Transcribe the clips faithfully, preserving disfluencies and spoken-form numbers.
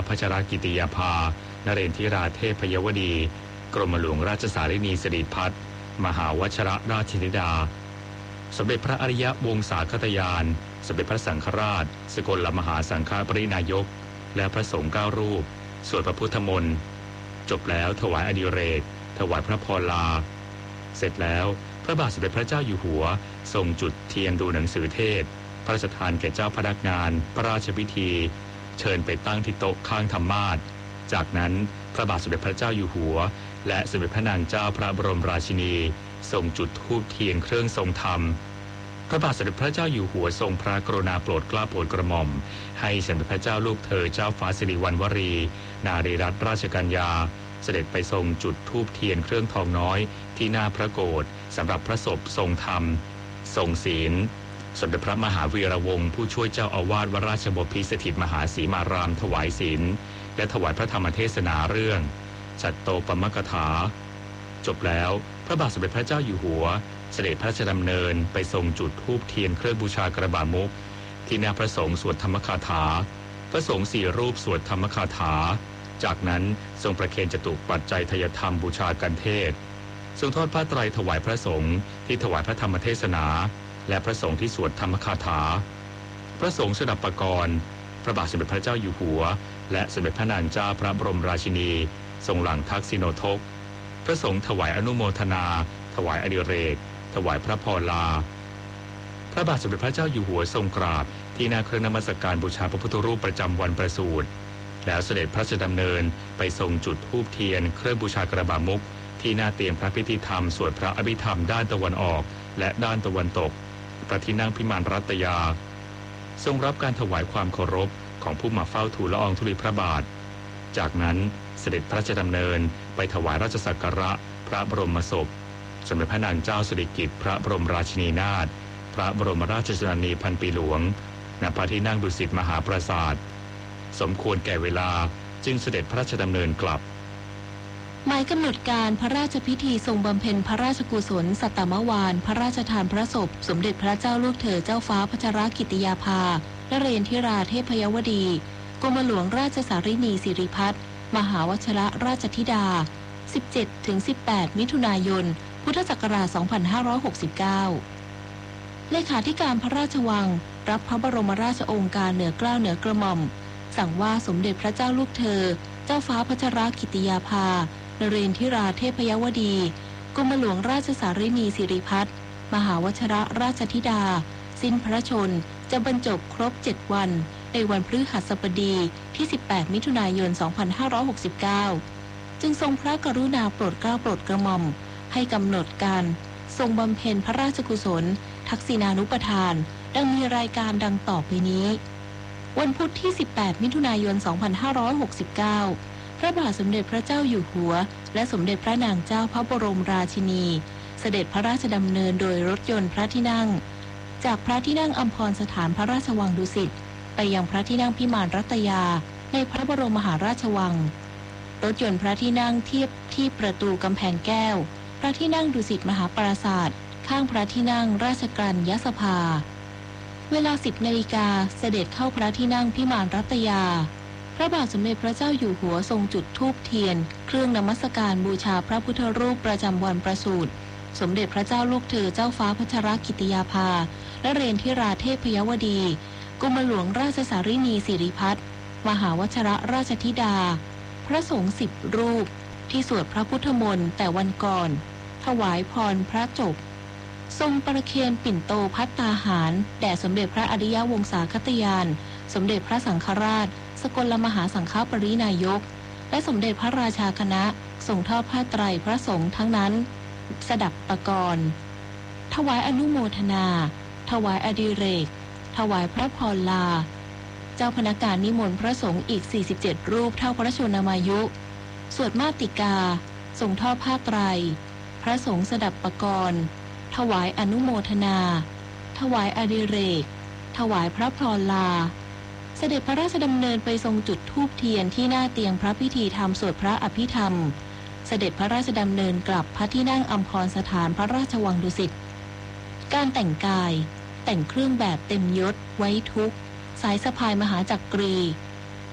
พัชรกิติยาภานเรนทิราเทพยวดีกรมหลวงราชสารินีสิริพัฒน์มหาวชรราชธิดาสมเด็จพระอริยวงศาคตยานสมเด็จพระสังฆราชสกลมหาสังฆปรินายกและพระสงฆ์เก้ารูปสวดพระพุทธมนต์จบแล้วถวายอดิเรกถวายพระพรลาเสร็จแล้วพระบาทสมเด็จพระเจ้าอยู่หัวทรงจุดเทียนดูหนังสือเทศพระราชทานแก่เจ้าพนักงานพระราชพิธีเชิญไปตั้งที่โต๊ะข้างธรรมาสน์จากนั้นพระบาทสมเด็จพระเจ้าอยู่หัวและสมเด็จพระนางเจ้าพระบรมราชินีทรงจุดธูปเทียนเครื่องทรงธรรมพระบาทสมเด็จพระเจ้าอยู่หัวทรงพระกรุณาโปรดเกล้าโปรดกระหม่อมให้สมเด็จพระเจ้าลูกเธอเจ้าฟ้าสิริวัณวรีนารีรัตนราชกัญญาเสด็จไปทรงจุดธูปเทียนเครื่องทองน้อยที่หน้าพระโกฐสำหรับพระศพทรงธรรมทรงศีลสมเด็จพระมหาวีระวงศ์ผู้ช่วยเจ้าอาวาสวัดราชบพิตรสถิตมหาสีมารามถวายศีลและถวายพระธรรมเทศนาเรื่องฉัตรโตปมกถาจบแล้วพระบาทสมเด็จพระเจ้าอยู่หัวเสด็จพระราชดำเนินไปทรงจุดธูปเทียนเครื่องบูชากระบามุขที่หน้าพระสงฆ์สวดธรรมคาถาพระสงฆ์สี่รูปสวดธรรมคาถาจากนั้นทรงประเคนจตุปัจจัยทยธรรมบูชากันเทศทรงทอดผ้าไตรถวายพระสงฆ์ที่ถวายพระธรรมเทศนาและพระสงฆ์ที่สวดธรรมคาถาพระสงฆ์สดับปกรณ์พระบาทสมเด็จพระเจ้าอยู่หัวและสมเด็จพระนางเจ้าพระบรมราชินีทรงหลังทักษิโนทกพระสงฆ์ถวายอนุโมทนาถวายอดิเรกถวายพระพรลาพระบาทสมเด็จพระเจ้าอยู่หัวทรงกราบที่หน้าเครื่องนมัสการบูชาพระพุทธรูปประจำวันประสูติแล้วเสด็จพระราชดำเนินไปทรงจุดธูปเทียนเครื่องบูชากระบามุขที่หน้าเตียงพระพิธีธรรมสวดพระอภิธรรมด้านตะวันออกและด้านตะวันตกพระที่นั่งพิมานรัตยาทรงรับการถวายความเคารพของผู้มาเฝ้าทูลละอองธุลีพระบาทจากนั้นเสด็จพระราชดำเนินไปถวายราชสักการะพระบรมศพสมเด็จพระนางเจ้าสิริกิติ์พระบรมราชินีนาถพระบรมราชชนนีพันปีหลวงณพระที่นั่งดุสิตมหาปราสาทสมควรแก่เวลาจึงเสด็จพระราชดำเนินกลับหมายกำหนดการพระราชพิธีทรงบำเพ็ญพระราชกุศลสัตตมวานพระราชทานพระศพสมเด็จพระเจ้าลูกเธอเจ้าฟ้าพัชรกิติยาภานเรนทิราเทพยวดีกรมหลวงราชสารินีสิริพัฒน์มหาวชรราชธิดา สิบเจ็ดถึงสิบแปด มิถุนายน พุทธศักราช สองพันห้าร้อยหกสิบเก้า เลขาธิการพระราชวังรับพระบรมราชโองการเหนือเกล้าเหนือกระหม่อมสั่งว่าสมเด็จพระเจ้าลูกเธอเจ้าฟ้าพัชรกิติยาภานเรนทิราเทพยวดีกรมหลวงราชสารินีสิริพัฒน์มหาวชรราชธิดาสิ้นพระชนจะบรรจบครบเจ็ดวันในวันพฤหัสบดีที่สิบแปดมิถุนายน สองพันห้าร้อยหกสิบเก้า จึงทรงพระกรุณาโปรดเกล้าโปรดกระหม่อมให้กำหนดการทรงบำเพ็ญพระราชกุศลทักษิณานุปทานดังมีรายการดังต่อไปนี้วันพุธที่สิบแปดมิถุนายน สองพันห้าร้อยหกสิบเก้า พระบาทสมเด็จพระเจ้าอยู่หัวและสมเด็จพระนางเจ้าพระบรมราชินีเสด็จพระราชดำเนินโดยรถยนต์พระที่นั่งจากพระที่นั่งอัมพรสถานพระราชวังดุสิตไปยังพระที่นั่งพิมานรัตยาในพระบรมมหาราชวังรถยนต์พระที่นั่งเทียบที่ประตูกำแพงแก้วพระที่นั่งดุสิตมหาปราสาทข้างพระที่นั่งราชกัญญสภาเวลา สิบนาฬิกาเสด็จเข้าพระที่นั่งพิมานรัตยาพระบาทสมเด็จพระเจ้าอยู่หัวทรงจุดธูปเทียนเครื่องนมัสการบูชาพระพุทธรูปประจำวันประสูติสมเด็จพระเจ้าลูกเธอเจ้าฟ้าพัชรกิติยาภาและเรนทิราเทพยวดีกรมหลวงราชสารินีสิริพัฒน์มหาวชรราชธิดาพระสงฆ์สิบรูปที่สวดพระพุทธมนต์แต่วันก่อนถวายพรพระจบทรงประเคนปิ่นโตภัตตาหารแด่สมเด็จพระอริยวงศาคตยานสมเด็จพระสังฆราชสกลมหาสังฆปรินายกและสมเด็จพระราชาคณะส่งทอดผ้าไตรพระสงฆ์ทั้งนั้นสดับปกรณ์ถวายอนุโมทนาถวายอดิเรกถวายพระพรลาเจ้าพนักงานนิมนต์พระสงฆ์อีกสี่สิบเจ็ดรูปเท่าพระชนมายุสวดมาติกาส่งทอดผ้าไตรพระสงฆ์สดับปกรณ์ถวายอนุโมทนาถวายอดิเรกถวายพระพรลาเสด็จพระราชดำเนินไปทรงจุดธูปเทียนที่หน้าเตียงพระพิธีธรรมสวดพระอภิธรรมเสด็จพระราชดำเนินกลับพระที่นั่งอัมพรสถานพระราชวังดุสิตการแต่งกายแต่งเครื่องแบบเต็มยศไว้ทุกสายสะพายมหาจักรี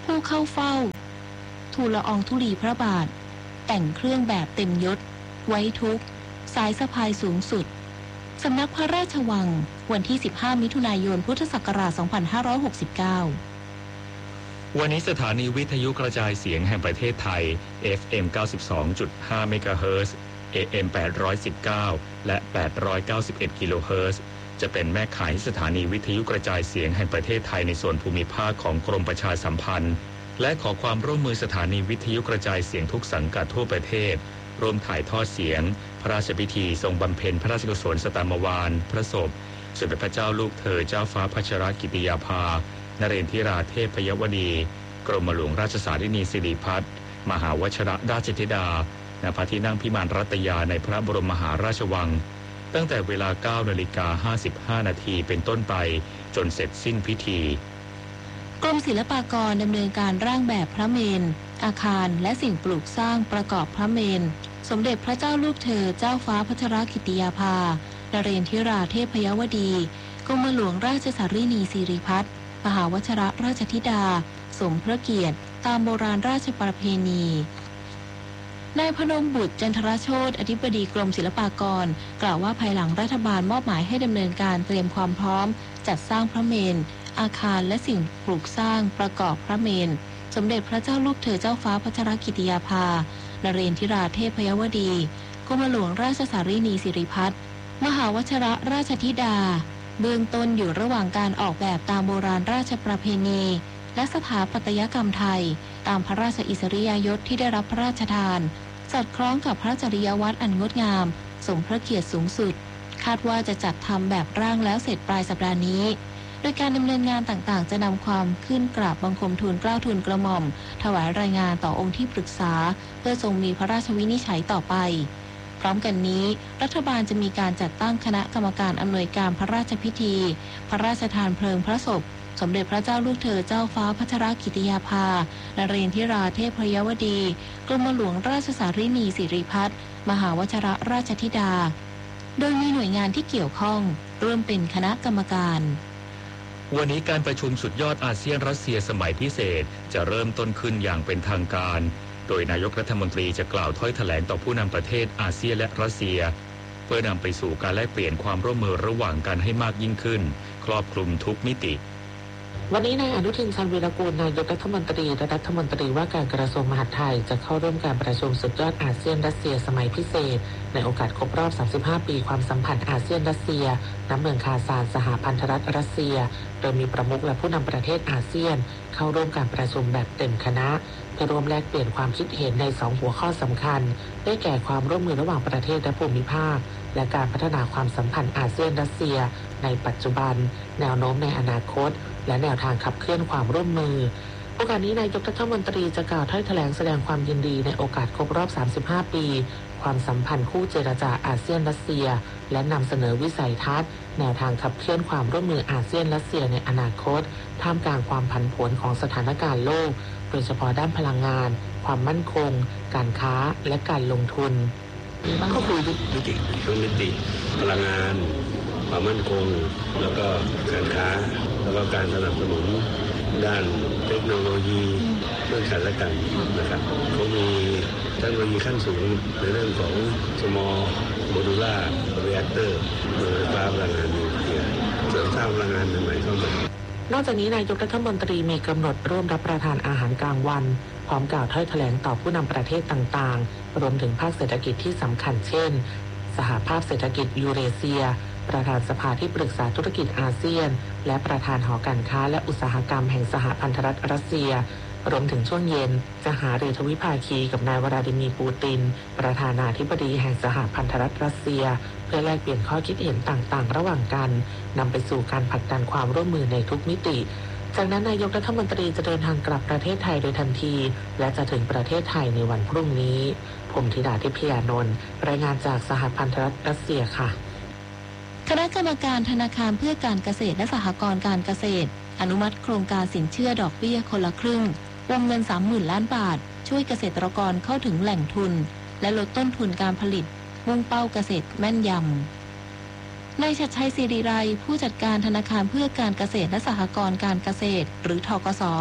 ผู้เข้าเฝ้าทูลละอองธุลีพระบาทแต่งเครื่องแบบเต็มยศไว้ทุกสายสะพายสูงสุดสำนักพระราชวังวันที่สิบห้ามิถุนายนพุทธศักราชสองพันห้าร้อยหกสิบเก้าวันนี้สถานีวิทยุกระจายเสียงแห่งประเทศไทย เอฟ เอ็ม เก้าสิบสองจุดห้า เมกะเฮิรตซ์ เอ เอ็ม แปดร้อยสิบเก้า และ แปดร้อยเก้าสิบเอ็ด กิโลเฮิรตซ์ จะเป็นแม่ข่ายสถานีวิทยุกระจายเสียงแห่งประเทศไทยในส่วนภูมิภาคของกรมประชาสัมพันธ์และขอความร่วมมือสถานีวิทยุกระจายเสียงทุกสังกัดทั่วประเทศร่วมถ่ายทอดเสียงพระราชพิธีทรงบำเพ็ญพระราชกุศลสตมวาลพระศพสมเด็จพระเจ้าลูกเธอเจ้าฟ้าพัชรกิติยาภานเรนทิราเทพยวดีกรมหลวงราชสารินีสิริพัฒน์มหาวชรราชธิดาณพระที่นั่งพิมานรัตยาในพระบรมมหาราชวังตั้งแต่เวลา เก้านาฬิกาห้าสิบห้า นาทีเป็นต้นไปจนเสร็จสิ้นพิธีกรมศิลปากรดำเนินการร่างแบบพระเมรุอาคารและสิ่งปลูกสร้างประกอบพระเมรุสมเด็จพระเจ้าลูกเธอเจ้าฟ้าพัชรกิติยาภานเรนทิราเทพยวดีกรมหลวงราชสารินีสิริพัฒน์มหาวชรราชธิดาสมพระเกียรติตามโบราณราชประเพณีนายพนมบุตรจันทรโชติอธิบดีกรมศิลปากรกล่าวว่าภายหลังรัฐบาลมอบหมายให้ดำเนินการเตรียมความพร้อมจัดสร้างพระเมรุอาคารและสิ่งปลูกสร้างประกอบพระเมรุสมเด็จพระเจ้าลูกเธอเจ้าฟ้าพัชรกิติยาภานเรนทิราเทพยวดีกรมหลวงราชสารินีสิริพัฒน์มหาวชรราชธิดาเบื้องต้นอยู่ระหว่างการออกแบบตามโบราณราชประเพณีและสถาปัตยกรรมไทยตามพระราชอิสริยาภถที่ได้รับพระราชทานสอดคล้องกับพระจริยวัตรอันงดงามสมพระเกียรติสูงสุดคาดว่าจะจัดทำแบบร่างแล้วเสร็จปลายสัปดาห์นี้โดยการดำเนินงานต่างๆจะนำความขึ้นกราบบังคมทูลเกล้าทูลกระหม่อมถวายรายงานต่อองค์ที่ปรึกษาเพื่อทรงมีพระราชวินิจฉัยต่อไปพร้อมกันนี้รัฐบาลจะมีการจัดตั้งคณะกรรมการอำนวยการพระราชพิธีพระราชทานเพลิงพระศพสมเด็จพระเจ้าลูกเธอเจ้าฟ้าพัชรกิติยาภานเรนทิราเทพยวดีกรมหลวงราชสารินีสิริพัฒน์มหาวชรราชธิดาโดยมีหน่วยงานที่เกี่ยวข้องร่วมเป็นคณะกรรมการวันนี้การประชุมสุดยอดอาเซียนรัสเซียสมัยพิเศษจะเริ่มต้นขึ้นอย่างเป็นทางการโดยนายกรัฐมนตรีจะกล่าวถ้อยแถลงต่อผู้นำประเทศอาเซียนและรัสเซียเพื่อนำไปสู่การแลกเปลี่ยนความร่วมมือระหว่างกันให้มากยิ่งขึ้นครอบคลุมทุกมิติวันนี้นายอนุทินชาญวีรกูลนายกรัฐมนตรีและรัฐมนตรีว่าการกระทรวงมหาดไทยจะเข้าร่วมการประชุมสุดยอดอาเซียนรัสเซียสมัยพิเศษในโอกาสครบรอบสามสิบห้าปีความสัมพันธ์อาเซียนรัสเซียณเมืองคาซานสหพันธรัฐรัสเซียโดยมีประมุขและผู้นำประเทศอาเซียนเข้าร่วมการประชุมแบบเต็มคณะเพื่อร่วมแลกเปลี่ยนความคิดเห็นในสองหัวข้อสำคัญได้แก่ความร่วมมือระหว่างประเทศและภูมิภาคและการพัฒนาความสัมพันธ์อาเซียนรัสเซียในปัจจุบันแนวโน้มในอนาคตและแนวทางขับเคลื่อนความร่วมมือโอกาสนี้นายกรัฐมนตรีจะกล่าวถ้อยแถลงแสดงความยินดีในโอกาสครบรอบสามสิบห้าปีความสัมพันธ์คู่เจรจาอาเซียนรัสเซียและนำเสนอวิสัยทัศน์แนวทางขับเคลื่อนความร่วมมืออาเซียนรัสเซียในอนาคตท่ามกลางความผันผวนของสถานการณ์โลกโดยเฉพาะด้านพลังงานความมั่นคงการค้าและการลงทุนก็คุยทุกมิติทุกมิติพลังงานความมั่นคงแล้วก็การค้าแล้วก็การสนับสนุนด้านเทคโนโลยีเรื่องกันและกันนะครับเขามีเทคโนโลยีขั้นสูงในเรื่องของ small modular reactor โดยไฟฟ้าพลังงานนิวเคลียร์เสริมสร้างพลังงานใหม่ๆเข้ามานอกจากนี้นายกรัฐมนตรีมีกำหนดร่วมรับประทานอาหารกลางวันพร้อมกล่าวถ้อยแถลงต่อผู้นำประเทศต่างๆรวมถึงภาคเศรษฐกิจที่สำคัญเช่นสหภาพเศรษฐกิจยูเรเซียประธานสภาที่ปรึกษาธุรกิจอาเซียนและประธานหอการค้าและอุตสาหกรรมแห่งสหพันธรัฐรัสเซียรวมถึงช่วงเย็นจะหารือทวิภาคีกับนายวลาดิมีร์ปูตินประธานาธิบดีแห่งสหพันธรัฐรัสเซียเพื่อแลกเปลี่ยนข้อคิดเห็นต่างๆระหว่างกันนำไปสู่การผลักดันความร่วมมือในทุกมิติจากนั้นนายกรัฐมนตรีจะเดินทางกลับประเทศไทยโดยทันทีและจะถึงประเทศไทยในวันพรุ่งนี้ผมธิดาทิพยานนท์รายงานจากสหพันธรัฐรัสเซียค่ะคณะกรรมการธนาคารเพื่อการเกษตรและสหกรณ์การเกษตรอนุมัติโครงการสินเชื่อดอกเบี้ยคนละครึ่งวงเงิน สามหมื่น ล้านบาทช่วยเกษตรกรเข้าถึงแหล่งทุนและลดต้นทุนการผลิตมุ่งเป้าเกษตรแม่นยำนายชัดชัยศิริไรผู้จัดการธนาคารเพื่อการเกษตรและสหกรณ์การเกษตรหรือธกส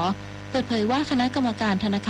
เปิดเผยว่าคณะกรรมการธนาคาร